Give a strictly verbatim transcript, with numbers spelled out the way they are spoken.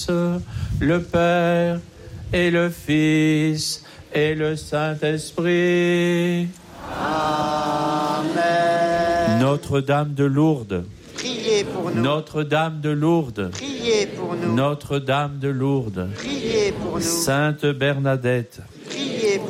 le Père et le Fils et le Saint-Esprit. Amen. Notre-Dame de Lourdes, Priez pour nous. Notre-Dame de Lourdes, Priez pour nous. Notre-Dame de Lourdes, Priez pour nous. Sainte Bernadette, Priez